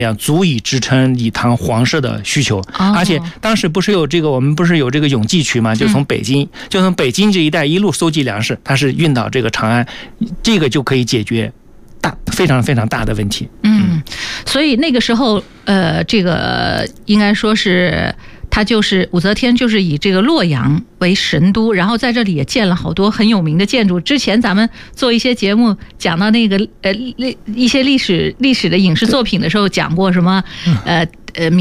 足以支撑礼堂皇室的需求。而且当时不是有这个，我们不是有这个永济渠嘛，就从北京这一带一路搜集粮食，它是运到这个长安，这个就可以解决非常非常大的问题。 所以那个时候这个应该说是他就是武则天就是以这个洛阳为神都，然后在这里也建了好多很有名的建筑。之前咱们做一些节目讲到那个一些历史的影视作品的时候讲过什么